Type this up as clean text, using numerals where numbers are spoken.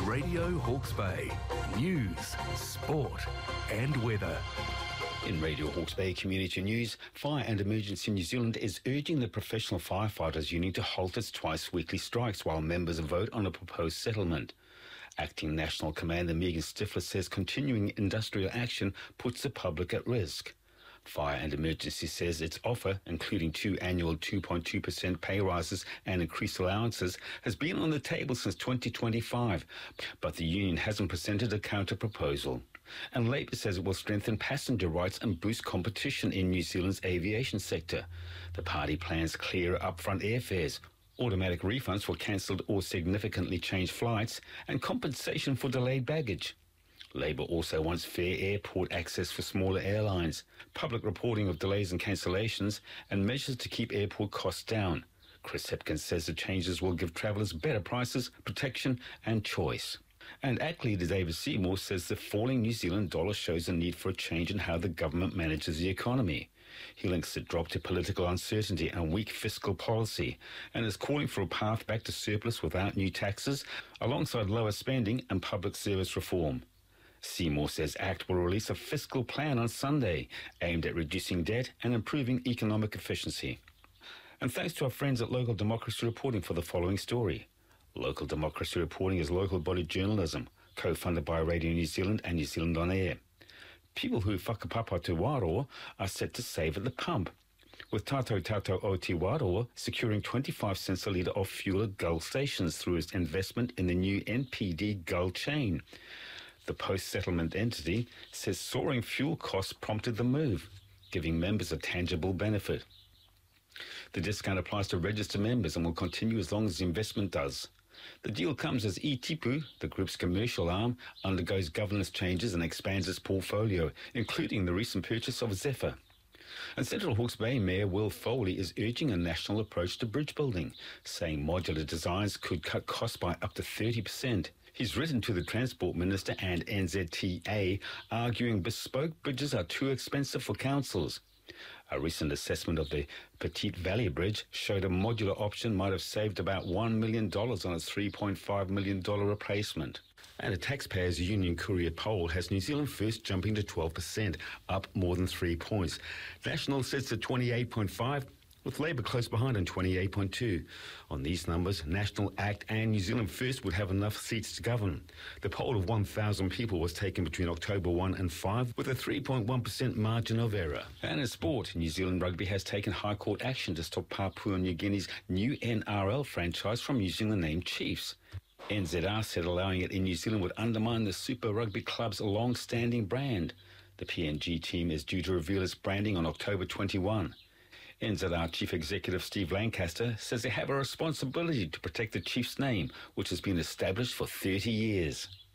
Radio Hawke's Bay. News, sport and weather. In Radio Hawke's Bay Community News, Fire and Emergency New Zealand is urging the Professional Firefighters Union to halt its twice-weekly strikes while members vote on a proposed settlement. Acting National Commander Megan Stifler says continuing industrial action puts the public at risk. Fire and Emergency says its offer, including 2 annual 2.2% pay rises and increased allowances, has been on the table since 2025, but the union hasn't presented a counter-proposal. And Labour says it will strengthen passenger rights and boost competition in New Zealand's aviation sector. The party plans clearer upfront airfares, automatic refunds for cancelled or significantly changed flights, and compensation for delayed baggage. Labour also wants fair airport access for smaller airlines, public reporting of delays and cancellations, and measures to keep airport costs down. Chris Hipkins says the changes will give travellers better prices, protection and choice. And ACT leader David Seymour says the falling New Zealand dollar shows a need for a change in how the government manages the economy. He links the drop to political uncertainty and weak fiscal policy, and is calling for a path back to surplus without new taxes, alongside lower spending and public service reform. Seymour says ACT will release a fiscal plan on Sunday aimed at reducing debt and improving economic efficiency. And thanks to our friends at Local Democracy Reporting for the following story. Local Democracy Reporting is local body journalism, co-funded by Radio New Zealand and New Zealand On Air. People who whakapapa te Wāroa are set to save at the pump, with Tātou Tātou Aotearoa securing 25 cents a litre of fuel at Gull stations through its investment in the new NPD Gull chain. The post-settlement entity says soaring fuel costs prompted the move, giving members a tangible benefit. The discount applies to registered members and will continue as long as the investment does. The deal comes as eTipu, the group's commercial arm, undergoes governance changes and expands its portfolio, including the recent purchase of Zephyr. And Central Hawke's Bay Mayor Will Foley is urging a national approach to bridge building, saying modular designs could cut costs by up to 30%. He's written to the Transport Minister and NZTA, arguing bespoke bridges are too expensive for councils. A recent assessment of the Petite Valley Bridge showed a modular option might have saved about $1 million on its $3.5 million replacement. And a taxpayers' union courier poll has New Zealand First jumping to 12%, up more than 3 points. National sits at 28.5%, with Labour close behind on 28.2%. On these numbers, National, ACT and New Zealand First would have enough seats to govern. The poll of 1,000 people was taken between October 1 and 5 with a 3.1% margin of error. And in sport, New Zealand Rugby has taken High Court action to stop Papua New Guinea's new NRL franchise from using the name Chiefs. NZR said allowing it in New Zealand would undermine the Super Rugby Club's long-standing brand. The PNG team is due to reveal its branding on October 21. NZR Chief Executive Steve Lancaster says they have a responsibility to protect the Chiefs' name, which has been established for 30 years.